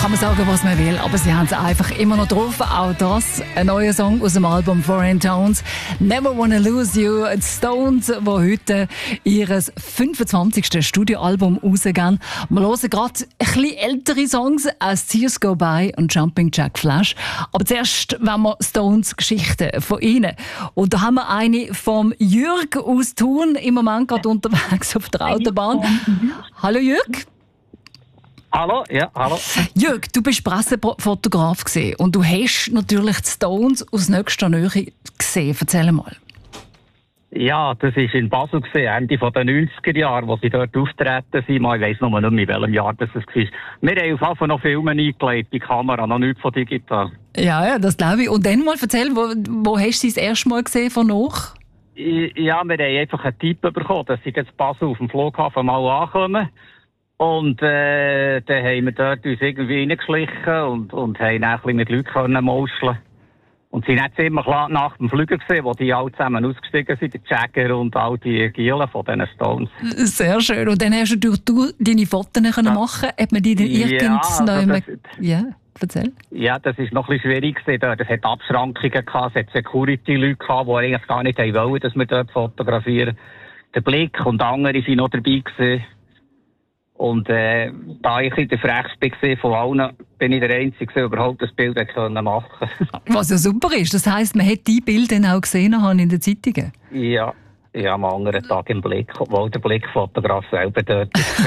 kann man sagen, was man will, aber sie haben es einfach immer noch drauf. Auch das, ein neuer Song aus dem Album Foreign Tones. Never Wanna Lose You. Die Stones, die heute ihr 25. Studioalbum rausgeben. Wir hören gerade ein bisschen ältere Songs als Tears Go By und Jumping Jack Flash. Aber zuerst wollen wir Stones Geschichten von ihnen. Und da haben wir eine vom Jürg aus Thun, im Moment gerade unterwegs auf der Autobahn. Hallo Jürg. Hallo, ja, hallo. Jürg, du bist Pressefotograf gesehen und du hast natürlich die Stones aus nächster Nähe gesehen. Erzähl mal. Ja, das war in Basel gesehen, Ende der 90er Jahre, wo sie dort auftreten sind. Ich weiss noch nicht mehr, in welchem Jahr das war. Wir haben auf jeden Fall noch Filme eingelegt, die Kamera, noch nichts von digital. Ja, das glaube ich. Und dann mal erzähl, wo hast du sie das erste Mal gesehen von noch? Ja, wir haben einfach einen Tipp bekommen, dass sie jetzt Basel auf dem Flughafen mal ankommen. Und dann haben wir dort uns irgendwie reingeschlichen und haben dann ein bisschen mit Leuten mauscheln. Und sind nicht ziemlich nach dem Flügen gesehen, wo die alle zusammen ausgestiegen sind, die Jagger und all die Gielen von diesen Stones. Sehr schön. Und dann hast du durch deine Fotos machen. Hat man die dann Ja, erzähl. Ja, das war noch ein bisschen schwierig dort. Es hat Abschrankungen gehabt, es hat Security-Leute gehabt, die eigentlich gar nicht wollen, dass wir dort fotografieren. Der Blick und andere sind noch dabei gewesen. Und da ich der Frechste war von allen, bin ich der Einzige, der überhaupt das Bild machen konnte. Was ja super ist. Das heisst, man hat die Bilder dann auch gesehen in den Zeitungen? Ja. Ja, am anderen Tag im Blick, obwohl der Blickfotograf selber dort ist.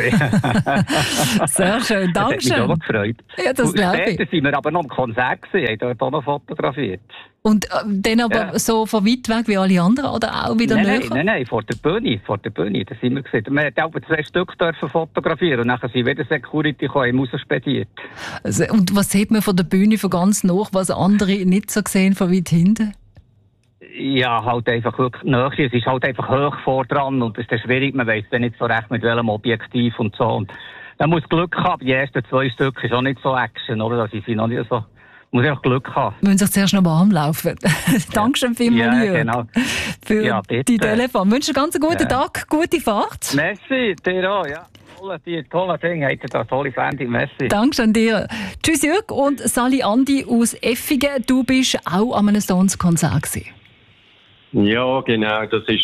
Sehr schön, danke schön. Das hat mich auch gefreut. Ja, das glaube ich. Später sind wir aber noch am Konzert gewesen, haben dort auch noch fotografiert. Und dann aber so von weit weg wie alle anderen oder auch wieder näher? Nein, vor der Bühne, da sind wir gesehen. Wir haben aber 2 Stück dürfen fotografieren und dann sind wieder Security gekommen, rausspediert. Also, und was sieht man von der Bühne von ganz nah, was andere nicht so sehen von weit hinten? Ja, halt einfach wirklich nahe. Es ist halt einfach hoch vor dran und es ist schwierig, man weiss dann nicht so recht mit welchem Objektiv und so. Und man muss Glück haben, die ersten 2 Stück ist auch nicht so Action, oder? Das ist noch nicht so. Man muss einfach Glück haben. Wir müssen sich zuerst noch warm laufen. Dankeschön vielmals, Jürg, genau. für die Telefon. Ich wünsche einen ganz guten Tag, gute Fahrt. Merci, dir auch, ja. Tolle Dinge, habt ihr da tolle Sendung, merci. Dankeschön dir. Tschüss Jürg und Sally Andi aus Effigen. Du bist auch an einem Stones-Konzert gewesen. Ja, genau, das war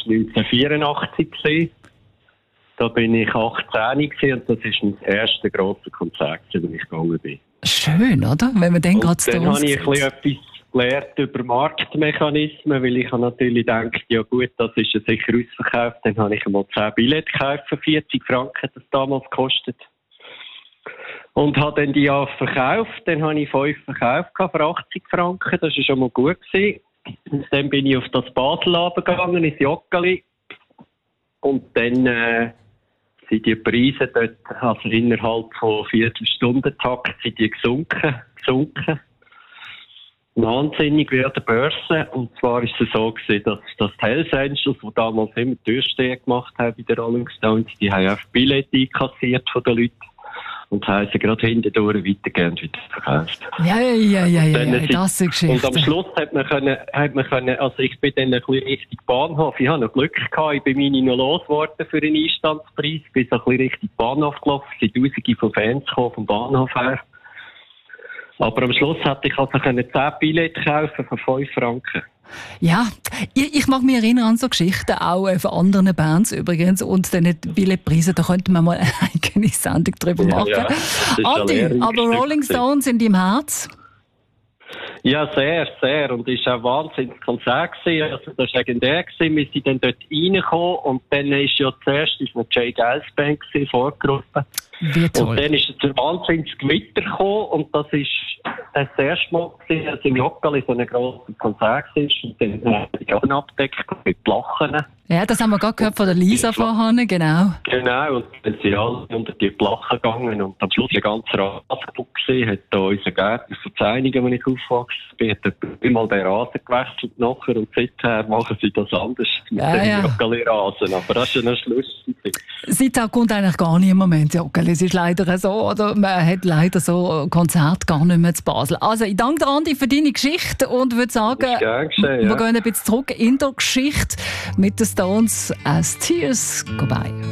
1984. Da bin ich 18 und das ist das erste grosse Konzert, wo ich gegangen bin. Schön, oder? Wenn man dann gerade dann habe ich etwas gelernt über Marktmechanismen, weil ich natürlich gedacht, ja gut, das ist ja sicher ausverkauft. Dann habe ich einmal 10 Billette gekauft, 40 Franken das damals gekostet. Und habe dann die ja verkauft. Dann habe ich 5 verkauft für 80 Franken, das war schon mal gut gewesen. Und dann bin ich auf das Basel runtergegangen, ins Joggeli. Und dann sind die Preise dort, also innerhalb von 4-Stunden-Takt, sind die gesunken. Wahnsinnig wie an der Börse. Und zwar ist es so gewesen, dass die Hells Angels, die damals immer Türsteher gemacht haben bei den Rolling Stones, die haben auch Billette einkassiert von den Leuten. Und haben sie gerade hintendurch weitergehend wieder verkauft. Ja, das ist Geschichte. Und am Schluss hat man können, also ich bin dann ein bisschen Richtung Bahnhof, ich habe noch Glück gehabt, ich bin meine noch losgeworden für einen Einstandspreis, bin so ein bisschen Richtung Bahnhof gelaufen, es sind Tausende von Fans gekommen vom Bahnhof her. Aber am Schluss hätte ich also 10 Billette kaufen für 5 Franken. Ja, ich mag mich erinnern an so Geschichten, auch von anderen Bands übrigens. Und dann die Billetpreise, da könnte man mal eine eigene Sendung drüber machen. Ja, Andi, aber Rolling Stones in deinem Herz? Ja, sehr, sehr. Und es war auch ein wahnsinniges Konzert gewesen. Also, das war legendär gewesen. Wir sind dann dort reingekommen und dann ist ja zuerst noch Jay Giles Band gewesen, Vorgruppe. Wie toll. Und dann ist es ein wahnsinniges Gewitter gekommen und das ist das erste Mal gewesen, als im Joggeli so ein grosses Konzert ist und dann die Garten abdeckt mit Plachen. Ja, das haben wir gerade gehört von der Lisa vorhin, genau. Genau, und dann sind alle unter die Plachen gegangen und am Schluss der ganze Rasen kaputt gewesen, hat da unser Gärtner von Zeinigen, als ich aufgewachsen bin, hat einmal den Rasen gewechselt nachher und seither machen sie das anders mit dem Joggeli-Rasen, aber das ist ja noch Schluss. Seither kommt eigentlich gar nicht im Moment Joggeli, es ist leider so, oder man hat leider so Konzerte gar nicht mehr zu Basel. Also ich danke dir, Andi, für deine Geschichte und würde sagen, wir gehen ein bisschen zurück in der Geschichte mit den Stones as Tears Go By.